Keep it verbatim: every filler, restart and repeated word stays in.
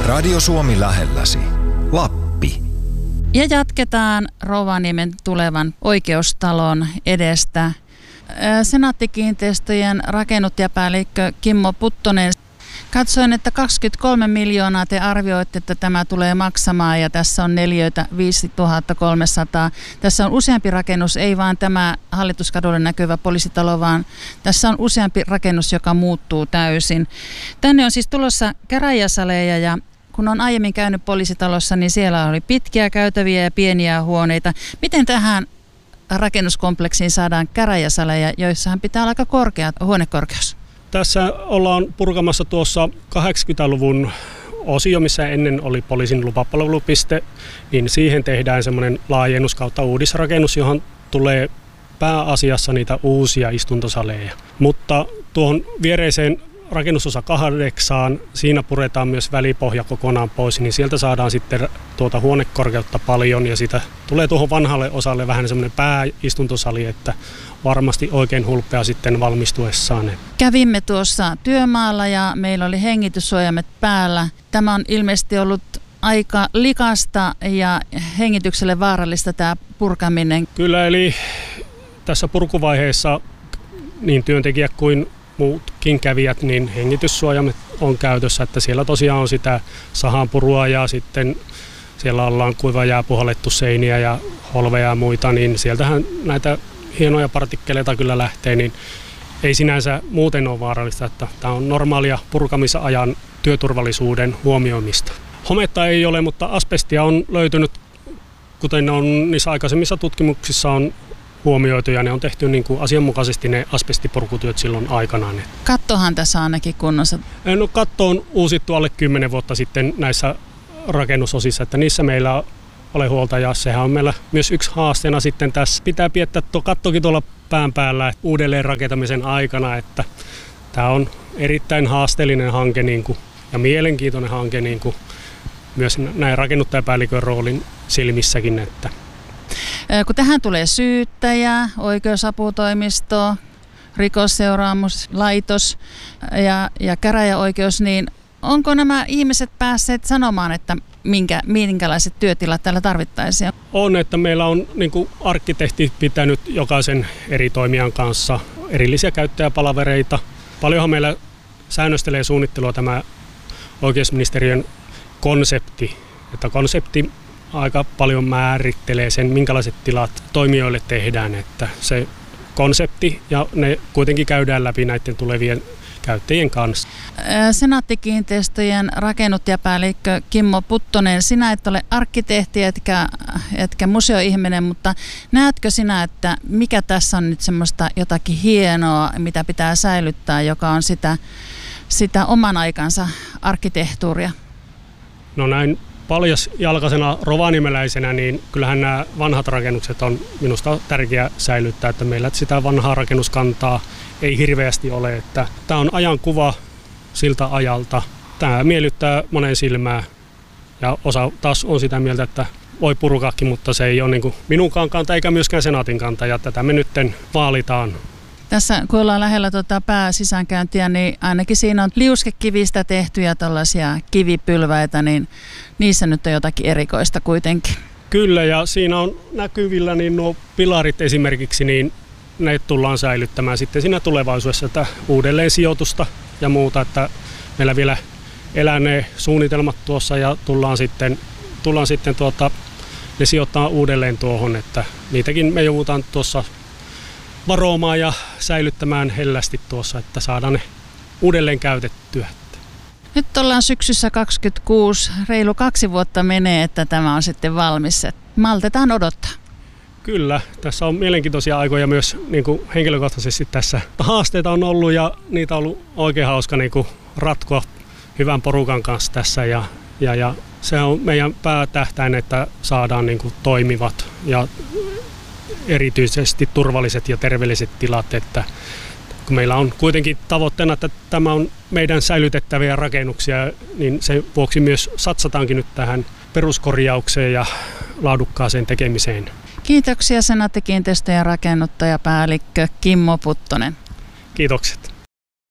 Radio Suomi lähelläsi. Lappi. Ja jatketaan Rovaniemen tulevan oikeustalon edestä. Senaatti-kiinteistöjen rakennuttajapäällikkö Kimmo Puttonen. Katsoin, että kaksikymmentäkolme miljoonaa te arvioitte, että tämä tulee maksamaan ja tässä on neliöitä viisituhatta kolmesataa. Tässä on useampi rakennus, ei vaan tämä Hallituskadulle näkyvä poliisitalo, vaan tässä on useampi rakennus, joka muuttuu täysin. Tänne on siis tulossa käräjäsaleja ja kun on aiemmin käynyt poliisitalossa, niin siellä oli pitkiä käytäviä ja pieniä huoneita. Miten tähän rakennuskompleksiin saadaan käräjäsaleja, joissahan pitää olla aika korkea huonekorkeus? Tässä ollaan purkamassa tuossa kahdeksankymmentäluvun osio, missä ennen oli poliisin lupapalvelupiste, niin siihen tehdään semmoinen laajennus kautta uudisrakennus, johon tulee pääasiassa niitä uusia istuntosaleja. Mutta tuohon viereiseen rakennusosa kahdeksaan, siinä puretaan myös välipohja kokonaan pois, niin sieltä saadaan sitten tuota huonekorkeutta paljon ja siitä tulee tuohon vanhalle osalle vähän semmoinen pääistuntosali, että varmasti oikein hulppea sitten valmistuessaan. Kävimme tuossa työmaalla ja meillä oli hengityssuojaimet päällä. Tämä on ilmeisesti ollut aika likasta ja hengitykselle vaarallista tämä purkaminen. Kyllä, eli tässä purkuvaiheessa niin työntekijät kuin muutkin kävijät, niin hengityssuojaimet on käytössä, että siellä tosiaan on sitä sahanpurua ja sitten siellä ollaan kuiva jää puhallettu seiniä ja holveja ja muita, niin sieltähän näitä hienoja partikkeleita kyllä lähtee, niin ei sinänsä muuten ole vaarallista, että tämä on normaalia purkamisajan työturvallisuuden huomioimista. Hometta ei ole, mutta asbestia on löytynyt, kuten on niissä aikaisemmissa tutkimuksissa on huomioitu ja ne on tehty niin kuin asianmukaisesti ne asbestipurkutyöt silloin aikanaan. Kattohan tässä on ainakin kunnossa. No, katto on uusittu alle kymmenen vuotta sitten näissä rakennusosissa, että niissä meillä ole huolta ja sehän on meillä myös yksi haasteena sitten tässä. Pitää piettää tuo kattokin tuolla pään päällä uudelleen rakentamisen aikana, että tämä on erittäin haasteellinen hanke niin kuin, ja mielenkiintoinen hanke niin kuin, myös näin rakennuttajapäällikön roolin silmissäkin. Että kun tähän tulee syyttäjä, oikeusaputoimisto, rikosseuraamuslaitos ja, ja käräjäoikeus, niin onko nämä ihmiset päässeet sanomaan, että minkä, minkälaiset työtilat täällä tarvittaisiin? On, että meillä on niin kuin arkkitehti pitänyt jokaisen eri toimijan kanssa erillisiä käyttäjäpalavereita. Paljonhan meillä säännöstelee suunnittelua tämä oikeusministeriön konsepti, että konsepti aika paljon määrittelee sen, minkälaiset tilat toimijoille tehdään, että se konsepti ja ne kuitenkin käydään läpi näiden tulevien käyttäjien kanssa. Senaatti-kiinteistöjen rakennuttajapäällikkö Kimmo Puttonen, sinä et ole arkkitehti etkä, etkä museoihminen, mutta näetkö sinä, että mikä tässä on nyt semmoista jotakin hienoa, mitä pitää säilyttää, joka on sitä, sitä oman aikansa arkkitehtuuria? No näin paljasjalkaisena rovaniemeläisenä, niin kyllähän nämä vanhat rakennukset on minusta tärkeää säilyttää, että meillä sitä vanhaa rakennuskantaa ei hirveästi ole. Että tämä on ajankuva siltä ajalta. Tämä miellyttää monen silmää ja osa taas on sitä mieltä, että voi purkaakin, mutta se ei ole niin kuin minunkaan kanta eikä myöskään senaatin kanta ja tätä me nytten vaalitaan. Tässä kun ollaan lähellä tuota pääsisäänkäyntiä, niin ainakin siinä on liuskekivistä tehtyjä tällaisia kivipylväitä, niin niissä nyt on jotakin erikoista kuitenkin. Kyllä, ja siinä on näkyvillä niin nuo pilarit esimerkiksi, niin ne tullaan säilyttämään sitten siinä tulevaisuudessa, että uudelleen sijoitusta ja muuta, että meillä vielä elää ne suunnitelmat tuossa ja tullaan sitten, tullaan sitten tuota, ne sijoittaa uudelleen tuohon, että niitäkin me joudutaan tuossa varoamaan ja säilyttämään hellästi tuossa, että saadaan ne uudelleen käytettyä. Nyt ollaan syksyssä kaksikymmentäkuusi, reilu kaksi vuotta menee, että tämä on sitten valmis. Maltetaan odottaa. Kyllä, tässä on mielenkiintoisia aikoja myös niin kuin henkilökohtaisesti tässä. Haasteita on ollut ja niitä on ollut oikein hauska niin kuin ratkoa hyvän porukan kanssa tässä ja, ja, ja se on meidän päätähtäin, että saadaan niin kuin toimivat ja erityisesti turvalliset ja terveelliset tilat, että kun meillä on kuitenkin tavoitteena, että tämä on meidän säilytettäviä rakennuksia, niin sen vuoksi myös satsataankin nyt tähän peruskorjaukseen ja laadukkaaseen tekemiseen. Kiitoksia Senaatti-kiinteistöjen rakennuttajapäällikkö Kimmo Puttonen. Kiitokset.